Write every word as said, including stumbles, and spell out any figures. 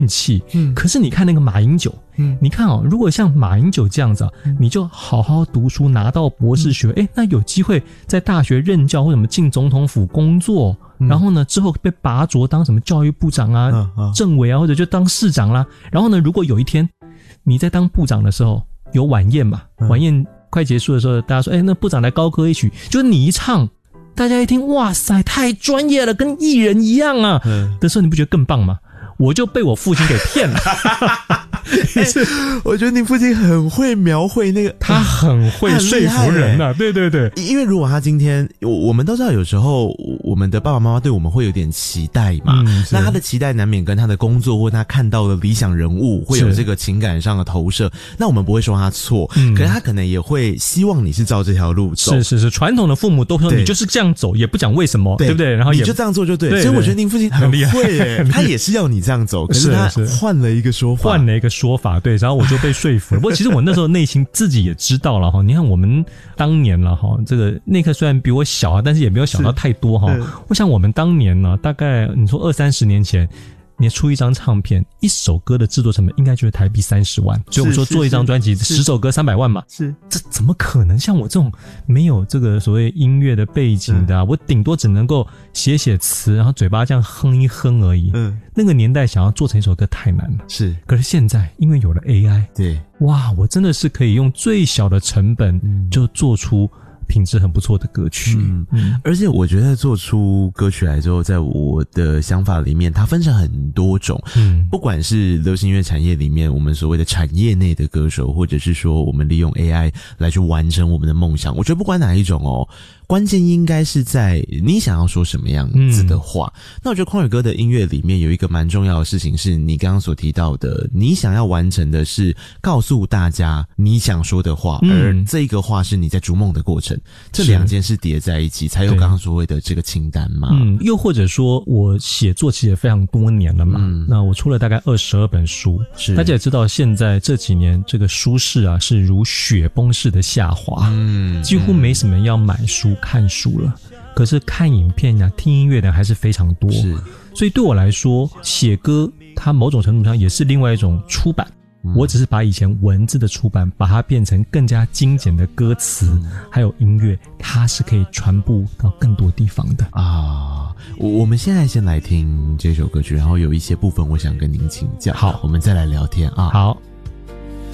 气。嗯，可是你看那个马英九，嗯，你看哦，如果像马英九这样子啊，嗯、你就好好读书，拿到博士学位，哎、嗯，那有机会在大学任教或什么进总统府工作。然后呢，之后被拔擢当什么教育部长啊、嗯嗯、政委啊，或者就当市长啦。然后呢，如果有一天你在当部长的时候有晚宴嘛，嗯、晚宴快结束的时候，大家说，哎，那部长来高歌一曲，就是你一唱，大家一听，哇塞，太专业了，跟艺人一样啊。嗯、的时候，你不觉得更棒吗？我就被我父亲给骗了。 欸、我觉得你父亲很会描绘那个， 他很会说服人啊，对对对。 因为如果他今天，我们都知道有时候我们的爸爸妈妈对我们会有点期待嘛，嗯、那他的期待难免跟他的工作或他看到的理想人物会有这个情感上的投射，那我们不会说他错，嗯、可是他可能也会希望你是照这条路走。 是是是，传统的父母都说你就是这样走，也不讲为什么， 对, 对不对？然后也你就这样做就 对, 对, 对，所以我觉得您父亲很会耶，他也是要你这样走，可是他换了一个说法， 换了一个说法，对，然后我就被说服了。不过其实我那时候内心自己也知道了哈，你看我们当年了哈，这个内克虽然比我小啊，但是也没有小到太多哈。我想我们当年呢，大概你说二三十年前。你出一张唱片，一首歌的制作成本应该就是台币三十万，所以我们说做一张专辑十首歌三百万嘛， 是这怎么可能？像我这种没有这个所谓音乐的背景的、啊，我顶多只能够写写词，然后嘴巴这样哼一哼而已。嗯，那个年代想要做成一首歌太难了。 是， 可是现在因为有了 A I， 对， 哇，我真的是可以用最小的成本就做出品质很不错的歌曲。 嗯嗯，而且我觉得做出歌曲来之后，在我的想法里面，它分成很多种。嗯，不管是流行音乐产业里面我们所谓的产业内的歌手，或者是说我们利用 A I 来去完成我们的梦想，我觉得不管哪一种哦，关键应该是在你想要说什么样子的话。嗯、那我觉得匡宇哥的音乐里面有一个蛮重要的事情，是你刚刚所提到的，你想要完成的是告诉大家你想说的话，嗯、而这个话是你在逐梦的过程。这两件事叠在一起，才有刚刚所谓的这个清单嘛。 嗯，又或者说我写作其实也非常多年了嘛。嗯，那我出了大概二十二本书，是大家也知道，现在这几年这个书市啊是如雪崩式的下滑，嗯，几乎没什么人要买书看书了。可是看影片啊、听音乐的还是非常多，是。所以对我来说，写歌它某种程度上也是另外一种出版。我只是把以前文字的出版把它变成更加精简的歌词、嗯、还有音乐，它是可以传播到更多地方的啊。我我们现在先来听这首歌曲，然后有一些部分我想跟您请教， 好， 我们再来聊天啊。 好。